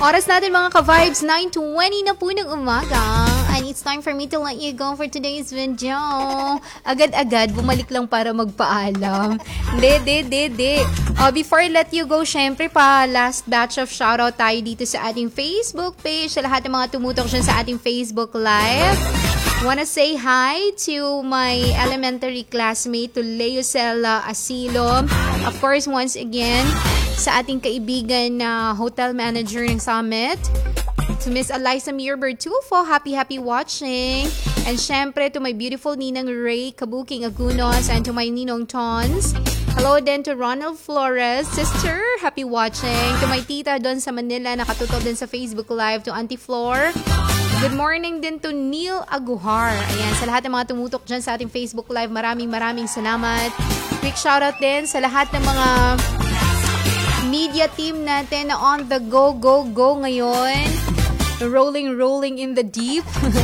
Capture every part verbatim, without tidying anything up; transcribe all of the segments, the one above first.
Oras natin mga ka-vibes, nine twenty na po ng umaga. And it's time for me to let you go for today's video. Agad-agad, bumalik lang para magpaalam. De, de, de, de. Uh, before I let you go, syempre pa, last batch of shoutout tayo dito sa ating Facebook page. Sa lahat ng mga tumutok dyan sa ating Facebook Live. Wanna say hi to my elementary classmate, to Leocela Asilo. Of course, once again, sa ating kaibigan na uh, hotel manager ng Summit. To Miss Eliza Mirber Tufo, happy happy watching. And syempre to my beautiful Ninang Ray Kabuking Agunos and to my Ninong Tons. Hello din to Ronald Flores, sister, happy watching. To my tita doon sa Manila, nakatutok din sa Facebook Live. To Auntie Flor. Good morning din to Neil Aguhar. Ayan, sa lahat ng mga tumutok dyan sa ating Facebook Live, maraming maraming salamat. Quick shoutout din sa lahat ng mga media team natin na on the go, go, go ngayon. Rolling, rolling in the deep.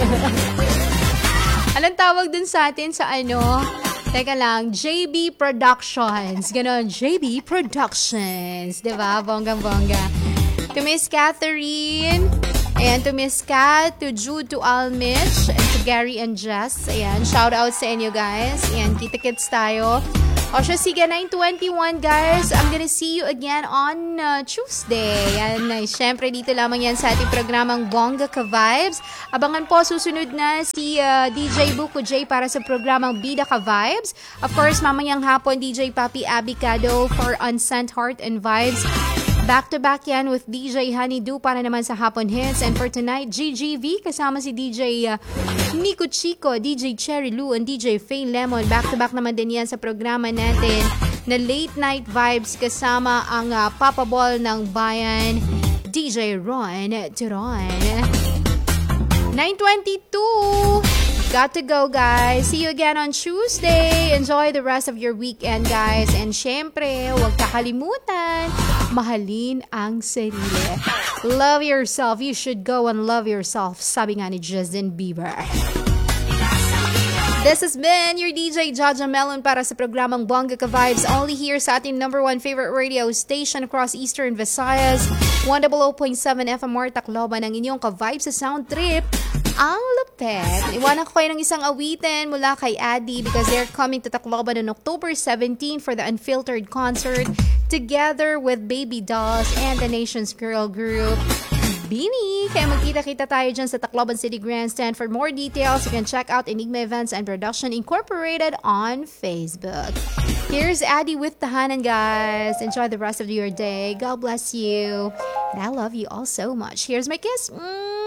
Anong tawag dun sa atin sa ano? Teka lang, J B Productions. Ganon, J B Productions. Diba? Bonggang-bongga. To Miss Catherine. Ayan, to Miss Kat, to Jude, to Almich, and to Gary and Jess. Ayan, shout out sa inyo guys. Ayan, kita-kits tayo. O siya, sige, nine twenty-one guys. I'm gonna see you again on uh, Tuesday. Yan, uh, syempre dito lamang yan sa ating programang Bongga Ka Vibes. Abangan po, susunod na si uh, D J Buko J para sa programang Bida Ka Vibes. Of course, mamayang hapon, D J Papi Abicado for Unsent Heart and Vibes. Back-to-back yan with D J Honeydew para naman sa Hapon Hits. And for tonight, G G V kasama si D J uh, Nico Chico, D J Cherry Lou, and D J Faye Lemon. Back-to-back naman din yan sa programa natin na Late Night Vibes kasama ang uh, Papa Ball ng Bayan, D J Ron Turon. nine twenty-two. Got to go, guys. See you again on Tuesday. Enjoy the rest of your weekend, guys. And syempre, huwag kakalimutan, mahalin ang sarili. Love yourself. You should go and love yourself. Sabi nga ni Justin Bieber. This has been your D J Jaja Melon para sa programang Bongga Ka Vibes, only here sa ating number one favorite radio station across Eastern Visayas, one hundred point seven F M R Tacloban, ang inyong ka-vibes sa Sound Trip. Ang lupet. Iwanan ko kayo ng isang awitin mula kay Adi because they're coming to Tacloban on October seventeenth for the Unfiltered concert together with Baby Dolls and the Nation's Girl Group, Bini. Kaya magkita-kita tayo dyan sa Tacloban City Grandstand. For more details, you can check out Enigma Events and Production Incorporated on Facebook. Here's Adi with Tahanan, guys. Enjoy the rest of your day. God bless you. And I love you all so much. Here's my kiss. Mm.